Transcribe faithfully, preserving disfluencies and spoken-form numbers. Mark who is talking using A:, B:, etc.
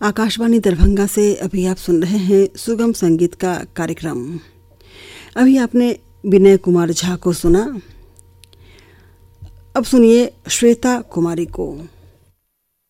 A: आकाशवाणी दरभंगा से अभी आप सुन रहे हैं सुगम संगीत का कार्यक्रम। अभी आपने विनय कुमार झा को सुना। अब सुनिए श्वेता कुमारी को।